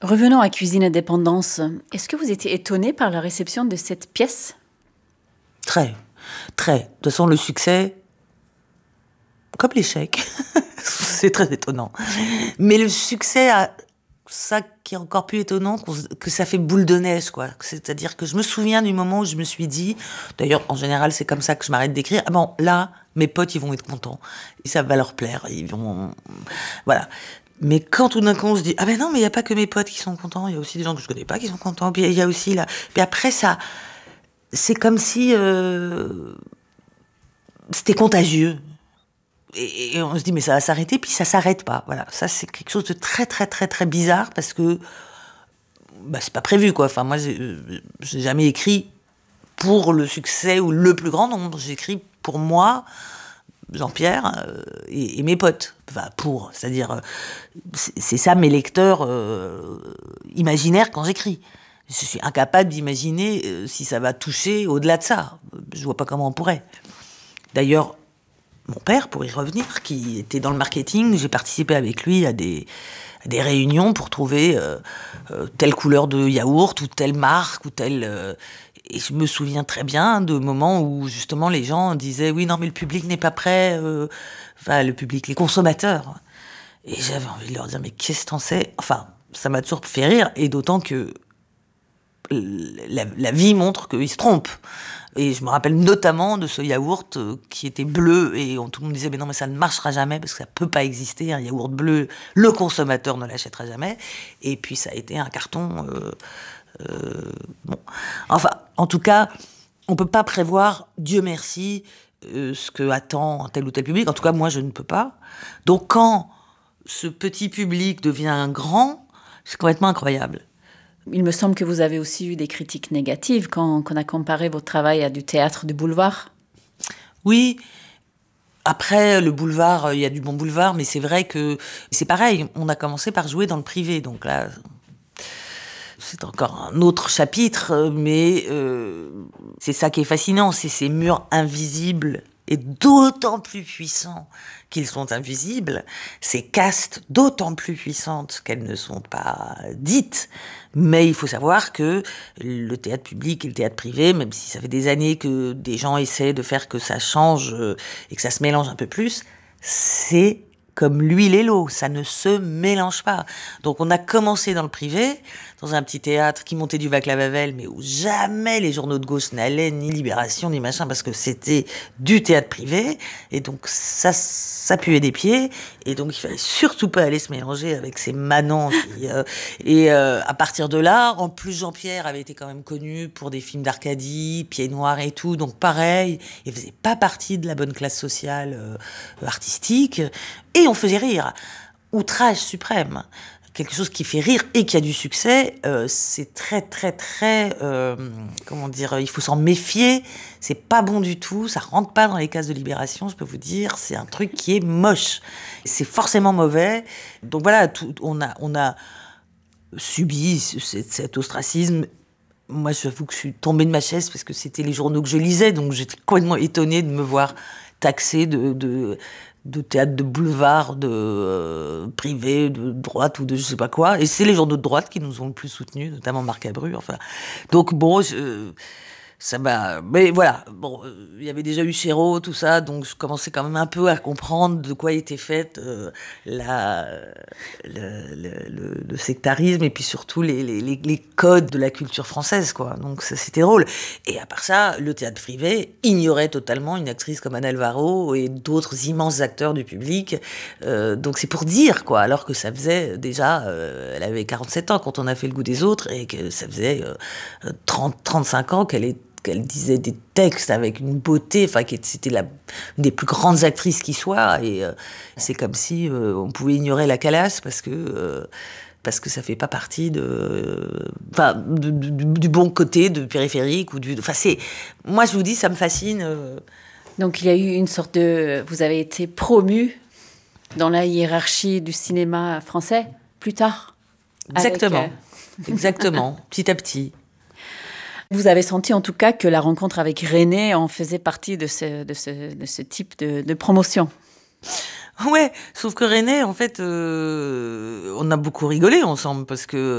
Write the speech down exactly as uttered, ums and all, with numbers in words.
Revenons à Cuisine et Dépendance. Est-ce que vous étiez étonné par la réception de cette pièce? Très, très. De toute façon, le succès, comme l'échec, c'est très étonnant. Mais le succès a ça qui est encore plus étonnant, que ça fait boule de neige, quoi. C'est-à-dire que je me souviens du moment où je me suis dit, d'ailleurs, en général, c'est comme ça que je m'arrête d'écrire, ah bon, là, mes potes, ils vont être contents. Et ça va leur plaire. Ils vont, voilà. Mais quand tout d'un coup on se dit, ah ben non, mais il n'y a pas que mes potes qui sont contents, il y a aussi des gens que je connais pas qui sont contents, puis il y a aussi là. Puis après, ça, c'est comme si euh, c'était contagieux. Et, et on se dit, mais ça va s'arrêter, puis ça s'arrête pas. Voilà, ça c'est quelque chose de très très très très bizarre, parce que bah, c'est pas prévu, quoi. Enfin, moi, j'ai, j'ai jamais écrit pour le succès ou le plus grand nombre. J'ai écrit pour moi, Jean-Pierre, euh, et, et mes potes. Enfin, pour, c'est-à-dire, euh, c'est, c'est ça mes lecteurs euh, imaginaires quand j'écris. Je suis incapable d'imaginer euh, si ça va toucher au-delà de ça. Je vois pas comment on pourrait. D'ailleurs, mon père, pour y revenir, qui était dans le marketing, j'ai participé avec lui à des, à des réunions pour trouver euh, euh, telle couleur de yaourt, ou telle marque, ou telle... Euh, et je me souviens très bien de moments où, justement, les gens disaient « Oui, non, mais le public n'est pas prêt. Euh, » Enfin, le public, les consommateurs. Et j'avais envie de leur dire « Mais qu'est-ce que t'en sais ?» Enfin, ça m'a toujours fait rire, et d'autant que la, la vie montre qu'ils se trompent. Et je me rappelle notamment de ce yaourt qui était bleu, et on, tout le monde disait mais non, mais ça ne marchera jamais parce que ça peut pas exister, un yaourt bleu, le consommateur ne l'achètera jamais. Et puis ça a été un carton. Euh, euh, bon, enfin, en tout cas, on peut pas prévoir, Dieu merci, euh, ce que attend tel ou tel public. En tout cas, moi, je ne peux pas. Donc, quand ce petit public devient grand, c'est complètement incroyable. Il me semble que vous avez aussi eu des critiques négatives quand, quand on a comparé votre travail à du théâtre de boulevard. Oui. Après, le boulevard, il y a du bon boulevard, mais c'est vrai que c'est pareil. On a commencé par jouer dans le privé, donc là, c'est encore un autre chapitre, mais euh, c'est ça qui est fascinant, c'est ces murs invisibles, et d'autant plus puissants qu'ils sont invisibles, ces castes d'autant plus puissantes qu'elles ne sont pas dites. Mais il faut savoir que le théâtre public et le théâtre privé, même si ça fait des années que des gens essaient de faire que ça change et que ça se mélange un peu plus, c'est comme l'huile et l'eau, ça ne se mélange pas. Donc on a commencé dans le privé, dans un petit théâtre qui montait du Vaclav-Havel, mais où jamais les journaux de gauche n'allaient, ni Libération, ni machin, parce que c'était du théâtre privé, et donc ça, ça puait des pieds, et donc il fallait surtout pas aller se mélanger avec ces manants. Qui, euh, et euh, à partir de là, en plus Jean-Pierre avait été quand même connu pour des films d'Arcadie, Pieds Noirs et tout, donc pareil, il faisait pas partie de la bonne classe sociale euh, artistique, et on faisait rire. Outrage suprême. Quelque chose qui fait rire et qui a du succès, euh, c'est très, très, très... Euh, comment dire, il faut s'en méfier. C'est pas bon du tout. Ça rentre pas dans les cases de Libération, je peux vous dire. C'est un truc qui est moche. C'est forcément mauvais. Donc voilà, tout, on, a, on a subi cet, cet ostracisme. Moi, j'avoue que je suis tombée de ma chaise parce que c'était les journaux que je lisais. Donc j'étais complètement étonnée de me voir taxée de... de de théâtre de boulevard, de euh, privé, de droite ou de je sais pas quoi. Et c'est les journaux de droite qui nous ont le plus soutenus, notamment Marc Abru. Enfin, donc bon, je, ça m'a. Mais voilà, bon, il euh, y avait déjà eu Chéreau, tout ça, donc je commençais quand même un peu à comprendre de quoi était faite euh, la, le, le, le, le sectarisme et puis surtout les, les, les codes de la culture française, quoi. Donc ça, c'était drôle. Et à part ça, le théâtre privé ignorait totalement une actrice comme Anne Alvaro et d'autres immenses acteurs du public. Euh, donc c'est pour dire, quoi, alors que ça faisait déjà, euh, elle avait quarante-sept ans quand on a fait Le Goût des autres et que ça faisait euh, trente, trente-cinq ans qu'elle est qu'elle disait des textes avec une beauté, enfin, c'était la, une des plus grandes actrices qui soit, et euh, c'est comme si euh, on pouvait ignorer la Calas parce que euh, parce que ça fait pas partie de, enfin, euh, du, du, du bon côté de périphérique ou du, enfin, c'est, moi je vous dis, ça me fascine. Euh. Donc il y a eu une sorte de, vous avez été promu dans la hiérarchie du cinéma français plus tard. Exactement, avec, euh... exactement, petit à petit. Vous avez senti en tout cas que la rencontre avec René en faisait partie de ce, de ce, de ce type de, de promotion. Ouais, sauf que René, en fait, euh, on a beaucoup rigolé ensemble parce que